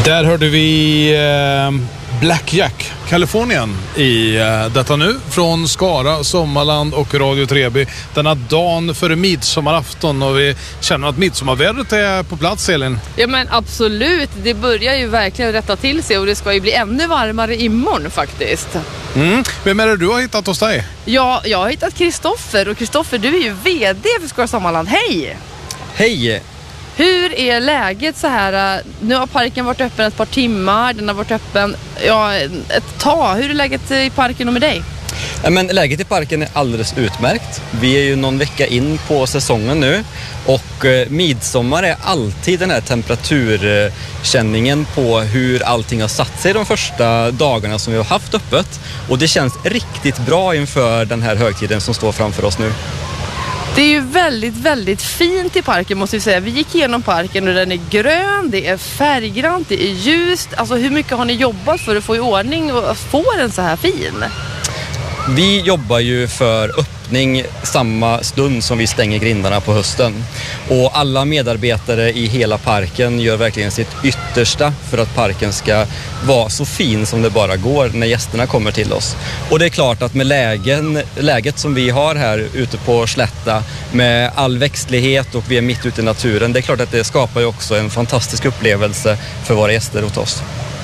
Där hörde vi Blackjack, Kalifornien i detta nu från Skara, Sommarland och Radio Treby denna dagen före midsommarafton, och vi känner att midsommarvädret är på plats, Elin. Ja men absolut, det börjar ju verkligen rätta till sig och det ska ju bli ännu varmare imorgon faktiskt. Vem är det du har hittat hos dig? Ja, jag har hittat Kristoffer, och Kristoffer, du är ju vd för Skara Sommarland. Hej! Hej! Hur är läget så här? Nu har parken varit öppen ett par timmar, den har varit öppen ett tag. Hur är läget i parken och med dig? Ja, men läget i parken är alldeles utmärkt. Vi är ju någon vecka in på säsongen nu, och midsommar är alltid den här temperaturkänningen på hur allting har satt sig de första dagarna som vi har haft öppet. Och det känns riktigt bra inför den här högtiden som står framför oss nu. Det är ju väldigt, väldigt fint i parken måste vi säga. Vi gick igenom parken och den är grön, det är färggrant, det är ljust. Alltså hur mycket har ni jobbat för att få i ordning och få den så här fin? Vi jobbar ju för öppning samma stund som vi stänger grindarna på hösten. Och alla medarbetare i hela parken gör verkligen sitt yttersta för att parken ska vara så fin som det bara går när gästerna kommer till oss. Och det är klart att med läget som vi har här ute på Slätta med all växtlighet och vi är mitt ute i naturen, det är klart att det skapar ju också en fantastisk upplevelse för våra gäster hos oss.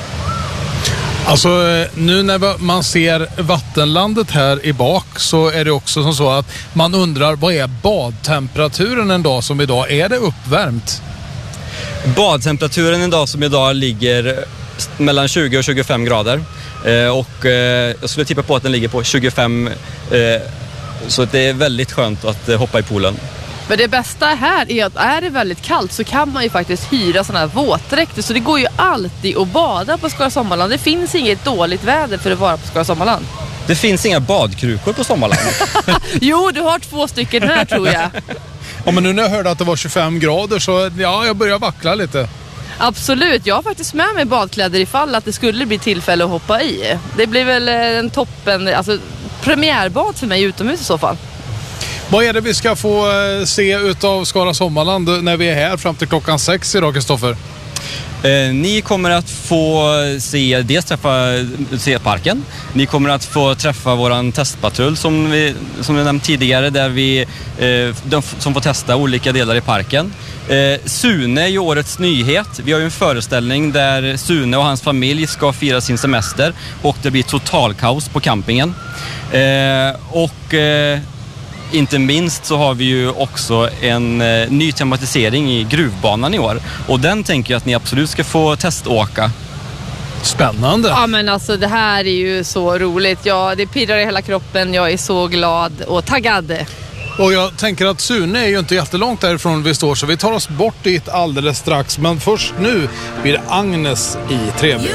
Alltså nu när man ser vattenlandet här i bak så är det också som så att man undrar, vad är badtemperaturen en dag som idag? Är det uppvärmt? Badtemperaturen en dag som idag ligger mellan 20 och 25 grader. Och jag skulle tippa på att den ligger på 25, så det är väldigt skönt att hoppa i poolen. Men det bästa här är att är det väldigt kallt så kan man ju faktiskt hyra sådana här våtdräkter. Så det går ju alltid att bada på Skara Sommarland. Det finns inget dåligt väder för att vara på Skara Sommarland. Det finns inga badkrukor på Sommarland. Jo, du har 2 stycken här tror jag. Ja, men nu när jag hörde att det var 25 grader så ja, jag börjar vackla lite. Absolut, jag har faktiskt med mig badkläder ifall att det skulle bli tillfälle att hoppa i. Det blir väl en toppen, alltså premiärbad för mig utomhus i så fall. Vad är det vi ska få se utav Skara Sommarland när vi är här fram till klockan 6 idag, Kristoffer? Ni kommer att få se parken. Ni kommer att få träffa våran testpatrull som vi nämnt tidigare, där som får testa olika delar i parken. Sune är ju årets nyhet. Vi har ju en föreställning där Sune och hans familj ska fira sin semester och det blir totalkaos på campingen. Inte minst så har vi ju också en ny tematisering i gruvbanan i år. Och den tänker jag att ni absolut ska få teståka. Spännande. Ja men alltså det här är ju så roligt. Ja, det pirrar i hela kroppen. Jag är så glad och taggad. Och jag tänker att Sune är ju inte jättelångt därifrån vi står, så vi tar oss bort dit alldeles strax. Men först nu blir det Agnes i Treby.